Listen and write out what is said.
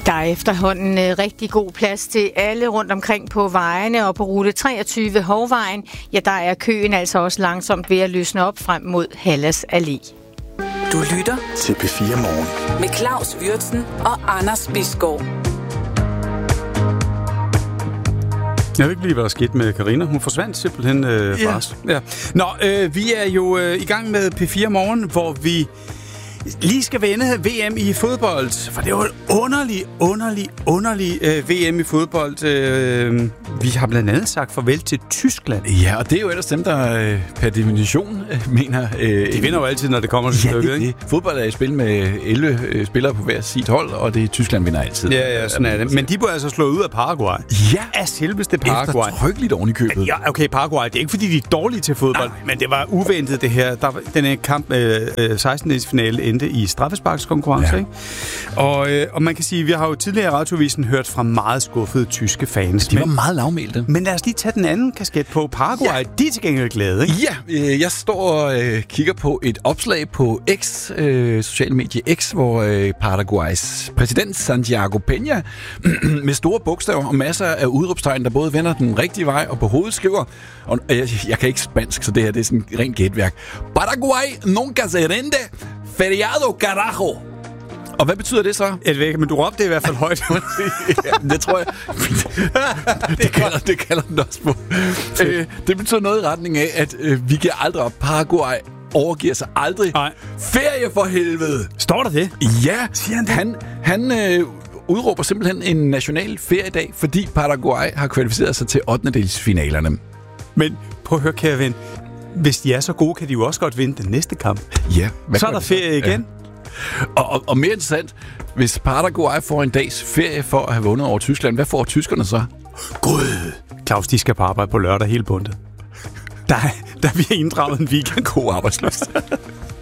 Der er efterhånden rigtig god plads til alle rundt omkring på vejene, og på rute 23 Hovvejen, ja, der er køen altså også langsomt ved at løsne op frem mod Hallas Allé. Du lytter til P4 Morgen med Claus Wirtsen og Anders Bisgaard. Jeg ved ikke lige, hvad der skete med Karina. Hun forsvandt simpelthen fra os. Ja. Nå, vi er jo i gang med P4 Morgen, hvor vi lige skal vende VM i fodbold. For det er jo et underlig VM i fodbold. Vi har blandt andet sagt farvel til Tyskland. Ja, og det er jo ellers dem, der per definition mener... De vinder jo altid, når det kommer til stykket, ikke? Fodbold er i spil med 11 spillere på hver sit hold, og det Tyskland vinder altid. Ja, sådan er det. Men de blev altså slået ud af Paraguay. Ja. Af selveste Paraguay. Eftertrykkeligt oven i købet. Ja, okay, Paraguay. Det er ikke, fordi de er dårlige til fodbold, men det var uventet, det her. Denne kamp 16-finale endte i straffesparkskonkurrence, ikke? Og man kan sige, vi har jo tidligere i Radioavisen hørt fra meget skuffede tyske fans. De var meget lavmælte. Men lad os lige tage den anden kasket på. Paraguay, ja. De er til gengæld glade, ikke? Ja, jeg står og kigger på et opslag på X, social medie X, hvor Paraguays præsident Santiago Peña med store bogstaver og masser af udråbstegn, der både vender den rigtige vej og på hovedet skriver, og jeg kan ikke spansk, så det her det er sådan rent gætværk. Paraguay nunca se rende, feriado carajo. Og hvad betyder det så? Jeg ved ikke, men du råbte det i hvert fald højt. Ja, det tror jeg. Det kalder den også på. Det betyder noget i retning af, at vi giver aldrig op. Paraguay overgiver sig aldrig. Nej. Ferie for helvede! Står der det? Ja, han udråber simpelthen en national feriedag, fordi Paraguay har kvalificeret sig til 8. Men prøv at høre, kære ven. Hvis de er så gode, kan de jo også godt vinde den næste kamp. Ja. Så er der ferie igen. Ja. Og mere interessant, hvis Paraguay får en dags ferie for at have vundet over Tyskland, hvad får tyskerne så? Gud! Claus, de skal på arbejde på lørdag helt bundet. Der bliver inddraget en weekend. God arbejdsløst.